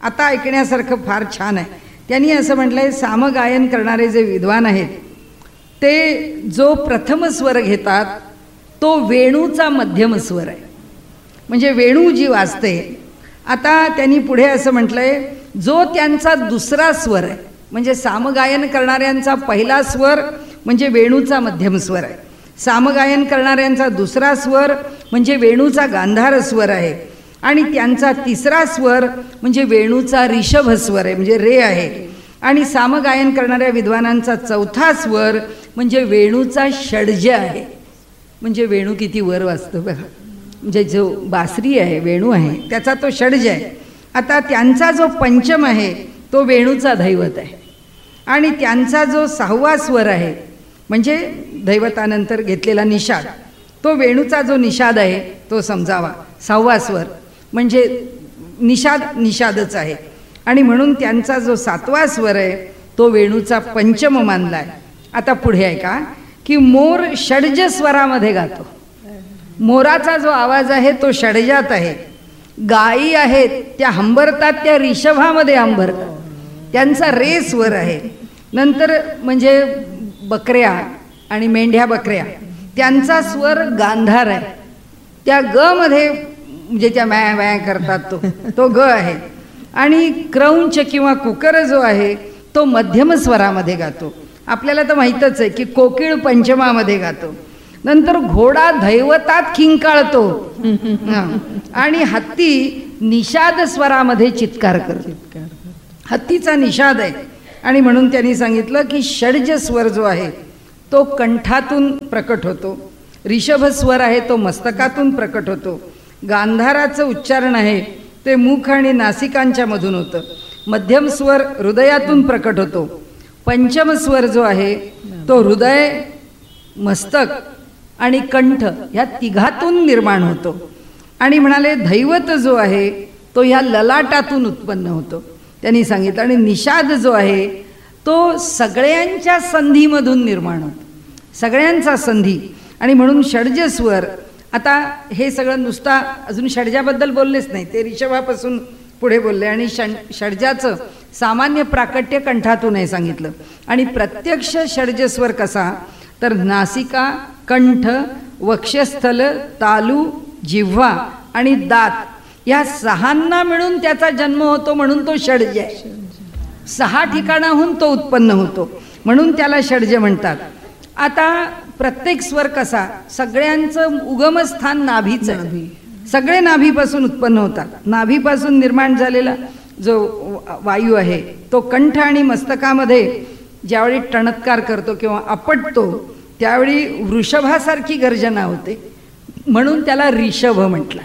आता ऐकण्यासारखं फार छान आहे. त्यांनी असं म्हटलंय, सामगायन करणारे जे विद्वान आहेत ते जो प्रथम स्वर घेतात तो वेणूचा मध्यम स्वर आहे, म्हणजे वेणू जी वाजते. आता त्यांनी पुढे असं म्हटलंय, जो त्यांचा दुसरा स्वर आहे, म्हणजे सामगायन करणाऱ्यांचा पहिला स्वर म्हणजे वेणूचा मध्यम स्वर आहे, सामगायन करणाऱ्यांचा दुसरा स्वर म्हणजे वेणूचा गांधार स्वर आहे, आणि त्यांचा तिसरा स्वर म्हणजे वेणूचा ऋषभ स्वर आहे, म्हणजे रे आहे, आणि सामगायन करणाऱ्या विद्वानांचा चौथा स्वर म्हणजे वेणूचा षड्ज आहे. म्हणजे वेणू किती वर वाजतो बघा, म्हणजे जो बासरी आहे, वेणू आहे, त्याचा तो षड्ज आहे. आता त्यांचा जो पंचम आहे तो वेणूचा दैवत आहे, आणि त्यांचा जो सहावा स्वर आहे म्हणजे दैवतानंतर घेतलेला निषाद, तो वेणूचा जो निषाद आहे तो समजावा सहावा स्वर, म्हणजे निषादच आहे. आणि म्हणून त्यांचा जो सातवा स्वर आहे तो वेणूचा पंचम मानला आहे. आता पुढे आहे का की मोर षड्ज स्वरामध्ये गातो. मोराचा जो आवाज आहे तो षड्जात आहे. गायी आहेत त्या हंबरतात, त्या ऋषभामध्ये हंबरतात, त्यांचा रे स्वर आहे. नंतर म्हणजे बकऱ्या आणि मेंढ्या बकऱ्या, त्यांचा स्वर गांधार आहे, त्या ग मध्ये म्हणजे त्या व्या व्या करतात तो ग आहे. आणि क्रौंच किंवा कुकर जो आहे तो मध्यम स्वरामध्ये गातो. आपल्याला तर माहीतच आहे की कोकिळ पंचमामध्ये गातो. नंतर घोडा दैवतात किंकाळतो आणि हत्ती निषाद स्वरामध्ये चित्कार करतो. हत्तीचा निषाद आहे. आणि म्हणून त्यांनी सांगितलं की षड्ज स्वर जो आहे तो कंठातून प्रकट होतो, ऋषभ स्वर आहे तो मस्तकातून प्रकट होतो, गांधाराचं उच्चारण आहे ते मुख आणि नासिकांच्या मधून होतं, मध्यम स्वर हृदयातून प्रकट होतो, पंचम स्वर जो आहे तो हृदय, मस्तक आणि कंठ ह्या तिघातून निर्माण होतो. आणि म्हणाले दैवत जो आहे तो ह्या ललाटातून उत्पन्न होतो त्यांनी सांगितलं. आणि निषाद जो आहे तो सगळ्यांच्या संधीमधून निर्माण होतो, सगळ्यांचा संधी. आणि म्हणून षड्ज स्वर, आता हे सगळं नुसता अजून षड्जाबद्दल बोललेच नाही, ते ऋषभापासून पुढे बोलले. आणि षड्जाचं सामान्य प्राकट्य कंठातून आहे सांगितलं. आणि प्रत्यक्ष षड्ज स्वर कसा तर नासिका, कंठ, वक्षस्थल, तालू, जिव्हा आणि दात या सहांना मिळून त्याचा जन्म होतो, म्हणून तो षड्ज आहे. 6 ठिकाणाहून तो उत्पन्न होतो म्हणून त्याला षड्ज म्हणतात. आता प्रत्येक स्वर कसा, सगळ्यांचं उगमस्थान नाभीच आहे, सगळे नाभीपासून उत्पन्न होतात. नाभीपासून निर्माण झालेला जो वायू आहे तो कंठ आणि मस्तकामध्ये ज्यावेळी टणत्कार करतो किंवा आपटतो त्यावेळी वृषभासारखी गर्जना होते, म्हणून त्याला ऋषभ म्हटलाय.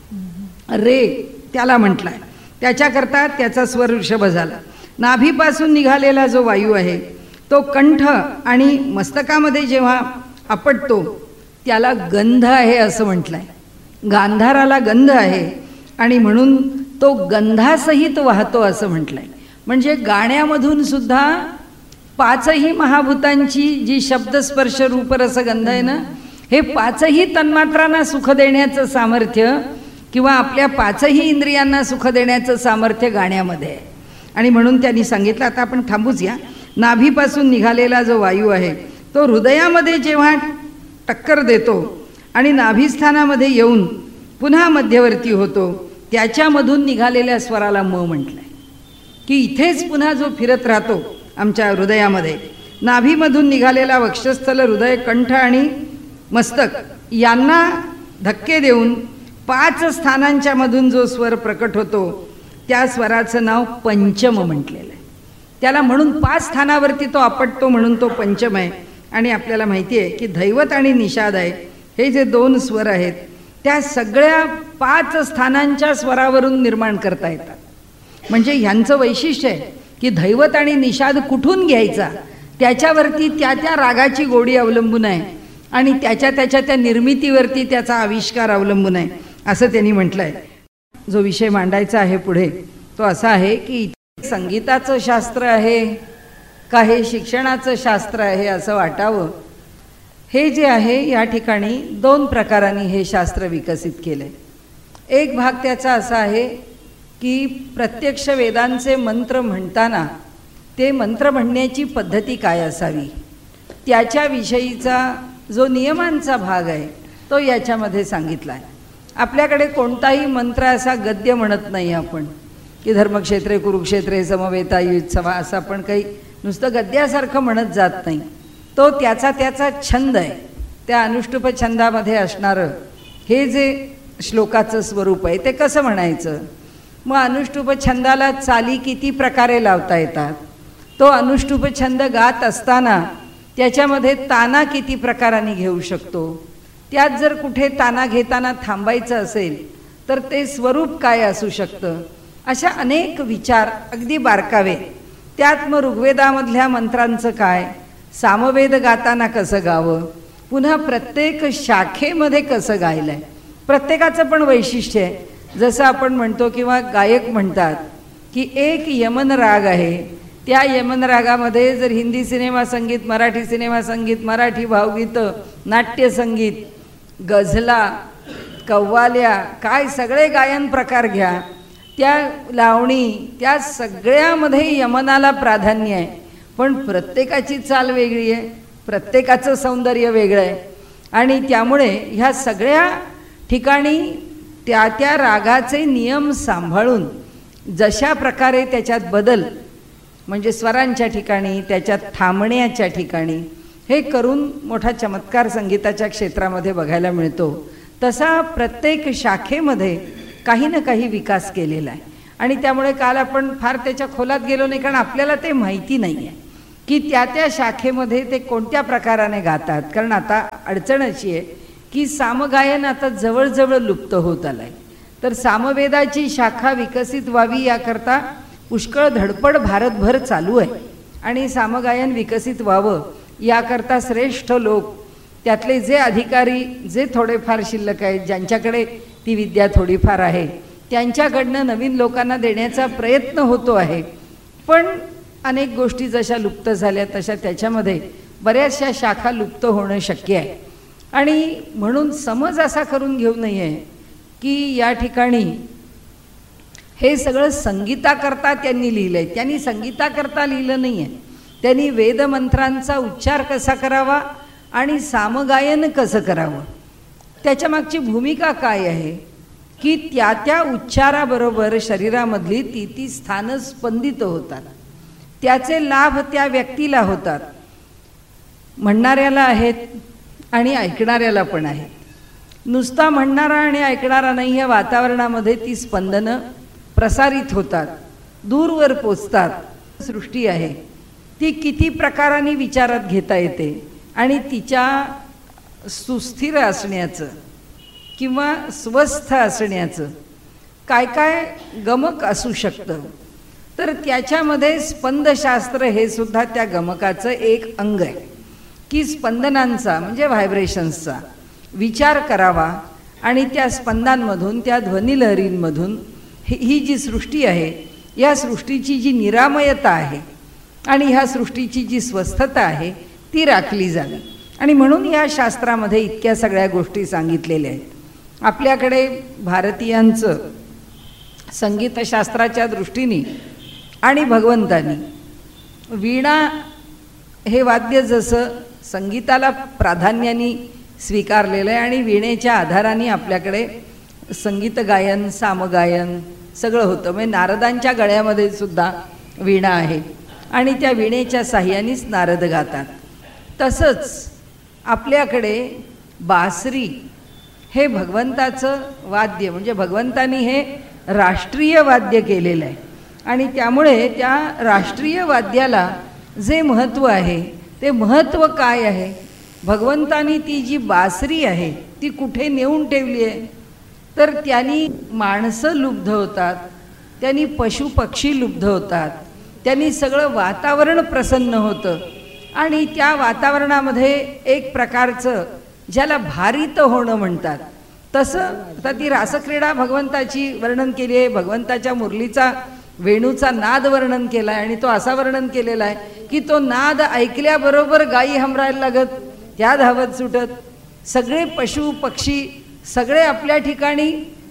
रे त्याला म्हटलाय, त्याच्याकरता त्याचा स्वर ऋषभ झाला. नाभीपासून निघालेला जो वायू आहे तो कंठ आणि मस्तकामध्ये जेव्हा आपटतो त्याला गंध आहे असं म्हटलंय. गांधाराला गंध आहे आणि म्हणून तो गंधासहित वाहतो असं म्हटलंय. म्हणजे गाण्यामधून सुद्धा 5ही महाभूतांची जी शब्दस्पर्श रूपरस गंध आहे ना, हे 5ही तन्मात्रांना सुख देण्याचं सामर्थ्य किंवा आपल्या 5ही इंद्रियांना सुख देण्याचं सामर्थ्य गाण्यामध्ये आहे. आणि म्हणून त्यांनी सांगितलं, आता आपण थांबूच या. नाभीपासून निघालेला जो वायू आहे तो हृदयामध्ये जेव्हा टक्कर देतो आणि नाभीस्थानामध्ये येऊन पुन्हा मध्यवर्ती होतो, त्याच्यामधून निघालेल्या स्वराला म म्हटलंय. की इथेच पुन्हा जो फिरत राहतो आमच्या हृदयामध्ये, नाभीमधून निघालेला वक्षस्थल, हृदय, कंठ आणि मस्तक यांना धक्के देऊन 5 स्थानांच्या मधून जो स्वर प्रकट होतो त्या स्वराचं नाव पंचम म्हटलेलं आहे. त्याला म्हणून 5 स्थानावरती तो आपटतो म्हणून तो पंचम आहे. आणि आपल्याला माहिती आहे की दैवत आणि निषाद आहे हे जे 2 स्वर आहेत त्या सगळ्या 5 स्थानांच्या स्वरावरून निर्माण करता येतात. म्हणजे ह्यांचं वैशिष्ट्य आहे की दैवत आणि निषाद कुठून घ्यायचा त्याच्यावरती त्या रागाची गोडी अवलंबून आहे आणि त्या निर्मितीवरती त्याचा आविष्कार अवलंबून आहे असं त्यांनी म्हटलं आहे. जो विषय मांडायचा आहे पुढे तो असा आहे की संगीताचं शास्त्र आहे का हे शिक्षणाचं शास्त्र आहे असं वाटावं. हे जे आहे या ठिकाणी 2 प्रकारांनी हे शास्त्र विकसित केलं आहे. एक भाग त्याचा असा आहे की प्रत्यक्ष वेदांचे मंत्र म्हणताना ते मंत्र म्हणण्याची पद्धती काय असावी, त्याच्याविषयीचा जो नियमांचा भाग आहे तो याच्यामध्ये सांगितला आहे. आपल्याकडे कोणताही मंत्र असा गद्य म्हणत नाही आपण, की धर्मक्षेत्रे कुरुक्षेत्रे समवेतायुत्सवा असं आपण काही नुसतं गद्यासारखं म्हणत जात नाही. तो त्याचा छंद आहे. त्या अनुष्टुप छंदामध्ये असणारं हे जे श्लोकाचं स्वरूप आहे ते कसं म्हणायचं. मग अनुष्टुप छंदाला चाली किती प्रकारे लावता येतात, तो अनुष्टुप छंद गात असताना त्याच्यामध्ये ताना किती प्रकारांनी घेऊ शकतो, त्यात जर कुठे ताना घेताना थांबायचं असेल तर ते स्वरूप काय असू शकतं, अशा अनेक विचार अगदी बारकावे. त्यात मग ऋग्वेदामधल्या मंत्रांचं काय, सामवेद गाताना कसं गावं, पुन्हा प्रत्येक शाखेमध्ये कसं गायलं आहे, प्रत्येकाचं पण वैशिष्ट्य आहे. जसं आपण म्हणतो किंवा गायक म्हणतात की एक यमन राग आहे, त्या यमन रागामध्ये जर हिंदी सिनेमा संगीत, मराठी सिनेमा संगीत, मराठी भावगीतं, नाट्यसंगीत, गझला, कव्वाल्या, काय सगळे गायन प्रकार घ्या, त्या लावणी, त्या सगळ्यामध्ये यमनाला प्राधान्य आहे. पण प्रत्येकाची चाल वेगळी आहे, प्रत्येकाचं सौंदर्य वेगळं आहे. आणि त्यामुळे ह्या सगळ्या ठिकाणी त्या त्या रागाचे नियम सांभाळून जशा प्रकारे त्याच्यात बदल, म्हणजे स्वरांच्या ठिकाणी, त्याच्यात थांबण्याच्या ठिकाणी, हे करून मोठा चमत्कार संगीताच्या क्षेत्रामध्ये बघायला मिळतो. तसा प्रत्येक शाखेमध्ये काही ना काही विकास केलेला आहे. आणि त्यामुळे काल आपण फार त्याच्या खोलात गेलो नाही, कारण आपल्याला ते माहिती नाही आहे की त्या त्या शाखेमध्ये ते कोणत्या प्रकाराने गातात. कारण आता अडचण अशी आहे की सामगायन आता जवळजवळ लुप्त होत आलं आहे. तर सामवेदाची शाखा विकसित व्हावी याकरता पुष्कळ धडपड भारतभर चालू आहे. आणि सामगायन विकसित व्हावं याकरता श्रेष्ठ लोक, त्यातले जे अधिकारी, जे थोडेफार शिल्लक आहेत, ज्यांच्याकडे ती विद्या थोडीफार आहे, त्यांच्याकडनं नवीन लोकांना देण्याचा प्रयत्न होतो आहे. पण अनेक गोष्टी जशा लुप्त झाल्या तशा त्याच्यामध्ये बऱ्याचशा शाखा लुप्त होणं शक्य आहे. आणि म्हणून समज असा करून घेऊ नये की या ठिकाणी हे सगळं संगीताकरता त्यांनी लिहिलं आहे. त्यांनी संगीताकरता लिहिलं नाही आहे, त्यांनी वेदमंत्रांचा उच्चार कसा करावा आणि सामगायन कसं करावं, त्याच्यामागची भूमिका काय आहे, की त्या त्या उच्चाराबरोबर शरीरामधली ती ती स्थानं स्पंदित होतात, त्याचे लाभ त्या व्यक्तीला होतात, म्हणणाऱ्याला आहेत आणि ऐकणाऱ्याला पण आहेत. नुसता म्हणणारा आणि ऐकणारा नाही, या वातावरणामध्ये ती स्पंदनं प्रसारित होतात, दूरवर पोचतात. सृष्टी आहे ती किती प्रकारांनी विचारात घेता येते आणि तिच्या सुस्थिर असण्याचं किंवा स्वस्थ असण्याचं काय काय गमक असू शकतं. तर त्याच्यामध्ये स्पंदशास्त्र हे सुद्धा त्या गमकाचं एक अंग आहे, की स्पंदनांचा म्हणजे व्हायब्रेशन्सचा विचार करावा आणि त्या स्पंदांमधून, त्या ध्वनिलहरींमधून ही जी सृष्टी आहे, या सृष्टीची जी निरामयता आहे आणि ह्या सृष्टीची जी स्वस्थता आहे ती राखली जावी. आणि म्हणून या शास्त्रामध्ये इतक्या सगळ्या गोष्टी सांगितलेल्या आहेत. आपल्याकडे भारतीयांचं संगीतशास्त्राच्या दृष्टीने आणि भगवंतानी वीणा हे वाद्य जसं संगीताला प्राधान्याने स्वीकारलेलं आहे आणि वीणेच्या आधाराने आपल्याकडे संगीत गायन, सामगायन सगळं होतं. म्हणजे नारदांच्या गळ्यामध्ये सुद्धा वीणा आहे आणि त्या वीणेच्या साह्यानेच नारद गातात. तसंच आपल्याकडे बासरी हे भगवंताचं वाद्य, म्हणजे भगवंतानी हे राष्ट्रीय वाद्य केलेलं आहे. आणि त्यामुळे त्या राष्ट्रीय वाद्याला जे महत्त्व आहे ते महत्त्व काय आहे, भगवंतानी ती जी बासरी आहे ती कुठे नेऊन ठेवली आहे, तर त्यांनी माणसं लुब्ध होतात, त्यांनी पशुपक्षी लुब्ध होतात, त्यांनी सगळं वातावरण प्रसन्न होतं. आणि त्या वातावरणामध्ये एक प्रकारचं ज्याला भारित होणं म्हणतात, तसं आता ती रासक्रीडा भगवंताची वर्णन केली आहे, भगवंताच्या मुरलीचा वेणूचा नाद वर्णन केला आहे. आणि तो असा वर्णन केलेला आहे की तो नाद ऐकल्याबरोबर गायी हमरायला लागत, त्या धावत सुटत, सगळे पशु पक्षी सगळे आपल्या ठिकाणी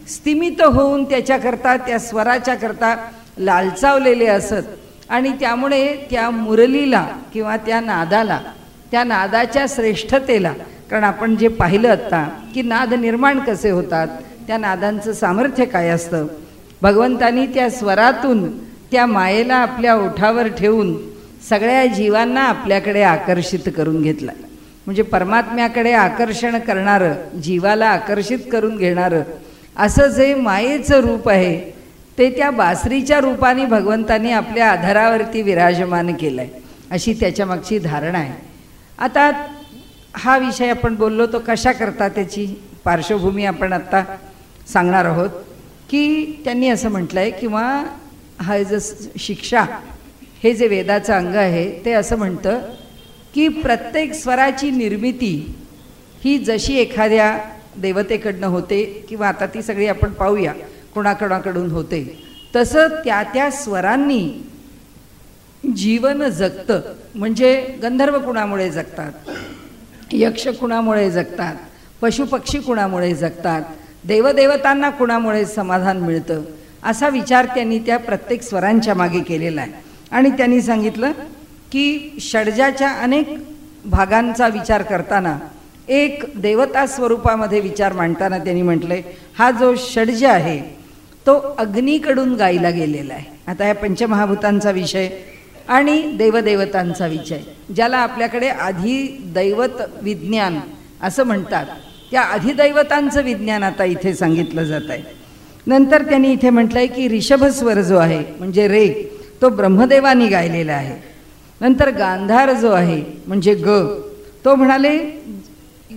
स्तिमित होऊन त्याच्याकरता, त्या स्वराच्या करता लालचावलेले असत आणि त्यामुळे त्या मुरलीला किंवा त्या नादाला, त्या नादाच्या श्रेष्ठतेला, कारण आपण जे पाहिलं आत्ता की नाद निर्माण कसे होतात, त्या नादांचं सामर्थ्य काय असतं, भगवंतांनी त्या स्वरातून त्या मायेला आपल्या ओठावर ठेवून सगळ्या जीवांना आपल्याकडे आकर्षित करून घेतला. म्हणजे परमात्म्याकडे आकर्षण करणारं, जीवाला आकर्षित करून घेणारं असं जे मायेचं रूप आहे ते त्या बासरीच्या रूपाने भगवंतांनी आपल्या आधारावरती विराजमान केलं आहे, अशी त्याच्यामागची धारणा आहे. आता हा विषय आपण बोललो तो कशा करता, त्याची पार्श्वभूमी आपण आत्ता सांगणार आहोत. की त्यांनी असं म्हटलं आहे किंवा हा जो शिक्षा हे जे वेदाचं अंग आहे ते असं म्हणतं की प्रत्येक स्वराची निर्मिती ही जशी एखाद्या देवतेकडनं होते किंवा आता ती सगळी आपण पाहूया कोणाकोणाकडून होते, तसं त्या त्या स्वरांनी जीवन जगतं. म्हणजे गंधर्व कुणामुळे जगतात, यक्ष कुणामुळे जगतात, पशुपक्षी कुणामुळे जगतात, देवदेवतांना कुणामुळे समाधान मिळतं, असा विचार त्यांनी त्या प्रत्येक स्वरांच्या मागे केलेला आहे. आणि त्यांनी सांगितलं की षड्जाच्या अनेक भागांचा विचार करताना एक देवता स्वरूपामध्ये विचार मांडताना त्यांनी म्हटलंय हा जो षड्ज आहे तो अग्नीकडून गायला गेलेला आहे. आता या पंचमहाभूतांचा विषय आणि देवदेवतांचा विषय, ज्याला आपल्याकडे अधिदैवत विज्ञान असं म्हणतात, त्या अधिदैवतांचं विज्ञान आता इथे सांगितलं जात आहे. नंतर त्यांनी इथे म्हटलंय की ऋषभस्वर जो आहे म्हणजे रेग, तो ब्रह्मदेवानी गायलेला आहे. नंतर गांधार जो आहे म्हणजे ग, तो म्हणाले